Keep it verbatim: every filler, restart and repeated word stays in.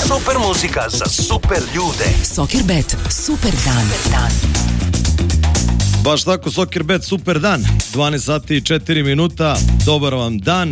Super muzika za super ljude. Soccerbet, super dan. dan. Baš tako, Soccerbet, super dan. dvanaest sati i četiri minuta. Dobar vam dan.